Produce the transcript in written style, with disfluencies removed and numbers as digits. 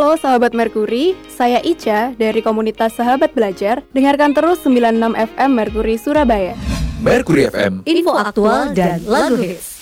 Halo sahabat Merkuri, saya Ica dari komunitas Sahabat Belajar. Dengarkan terus 96 FM Merkuri Surabaya. Merkuri FM, info aktual dan lagu hits.